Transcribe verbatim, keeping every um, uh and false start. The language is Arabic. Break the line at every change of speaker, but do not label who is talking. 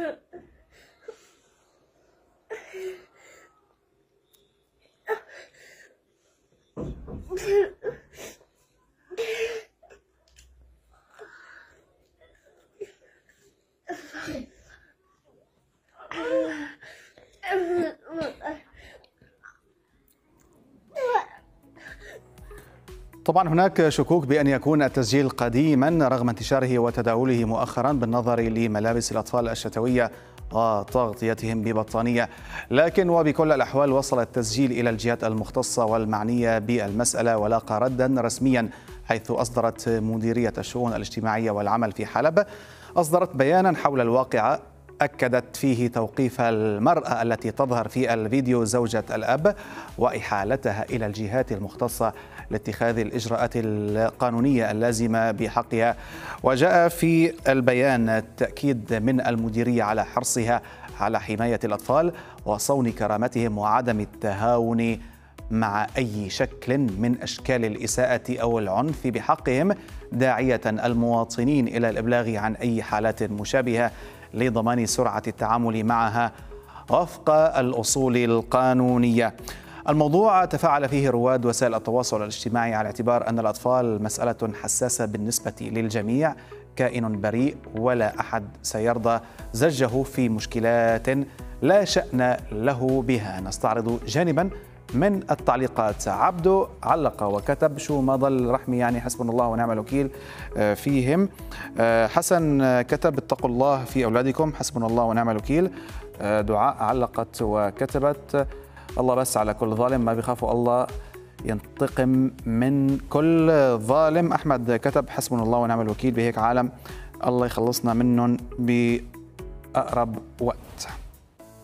طبعا هناك شكوك بأن يكون التسجيل قديما رغم انتشاره وتداوله مؤخرا بالنظر لملابس الأطفال الشتوية وتغطيتهم ببطانية، لكن وبكل الأحوال وصل التسجيل إلى الجهات المختصة والمعنية بالمسألة ولاقى ردا رسميا، حيث أصدرت مديرية الشؤون الاجتماعية والعمل في حلب أصدرت بيانا حول الواقعة أكدت فيه توقيف المرأة التي تظهر في الفيديو زوجة الأب وإحالتها إلى الجهات المختصة لاتخاذ الإجراءات القانونية اللازمة بحقها. وجاء في البيان التأكيد من المديرية على حرصها على حماية الأطفال وصون كرامتهم وعدم التهاون مع أي شكل من أشكال الإساءة أو العنف بحقهم، داعية المواطنين إلى الإبلاغ عن أي حالات مشابهة لضمان سرعة التعامل معها وفق الأصول القانونية. الموضوع تفاعل فيه رواد وسائل التواصل الاجتماعي على اعتبار أن الأطفال مسألة حساسة بالنسبة للجميع، كائن بريء ولا أحد سيرضى زجه في مشكلات لا شأن له بها. نستعرض جانبا من التعليقات. عبدو علق وكتب: شو ما ضل رحمي يعني حسبنا الله ونعم الوكيل فيهم. حسن كتب: اتقوا الله في أولادكم حسبنا الله ونعم الوكيل. دعاء علقت وكتبت: الله بس على كل ظالم ما بيخافوا الله ينتقم من كل ظالم. أحمد كتب: حسبنا الله ونعم الوكيل بهيك عالم الله يخلصنا منهم بأقرب وقت.